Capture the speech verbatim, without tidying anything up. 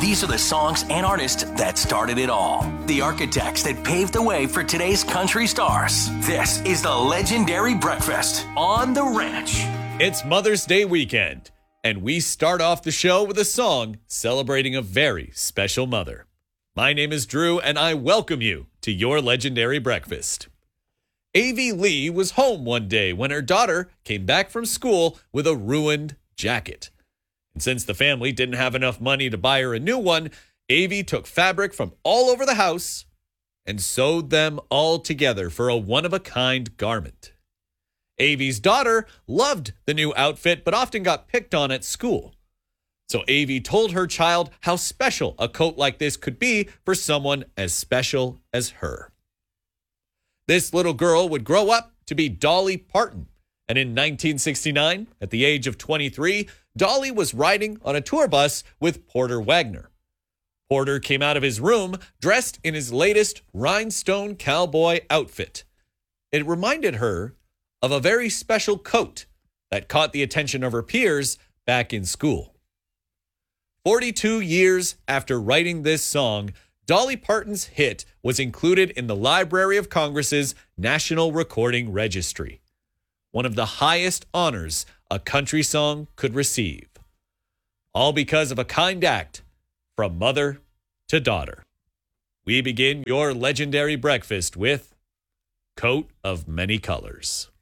These are the songs and artists that started it all. The architects that paved the way for today's country stars. This is the Legendary Breakfast on The Ranch. It's Mother's Day weekend, and we start off the show with a song celebrating a very special mother. My name is Drew, and I welcome you to your Legendary Breakfast. Avi Lee was home one day when her daughter came back from school with a ruined jacket. And since the family didn't have enough money to buy her a new one, Avi took fabric from all over the house and sewed them all together for a one-of-a-kind garment. Avi's daughter loved the new outfit, but often got picked on at school. So Avi told her child how special a coat like this could be for someone as special as her. This little girl would grow up to be Dolly Parton. And in nineteen sixty-nine, at the age of twenty-three, Dolly was riding on a tour bus with Porter Wagoner. Porter came out of his room dressed in his latest rhinestone cowboy outfit. It reminded her of a very special coat that caught the attention of her peers back in school. forty-two years after writing this song, Dolly Parton's hit was included in the Library of Congress's National Recording Registry, one of the highest honors a country song could receive. All because of a kind act from mother to daughter. We begin your Legendary Breakfast with Coat of Many Colors.